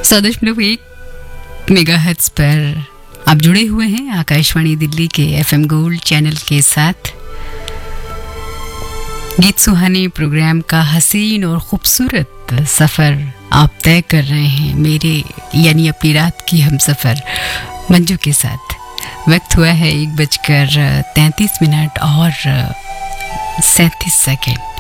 100.1 megahertz पर आप जुड़े हुए हैं आकाशवाणी दिल्ली के FM गोल्ड चैनल के साथ। गीत सुहानी प्रोग्राम का हसीन और खूबसूरत सफ़र आप तय कर रहे हैं मेरे यानी अपनी रात की हम सफ़र मंजू के साथ। वक्त हुआ है 1:33 और 37 सेकेंड।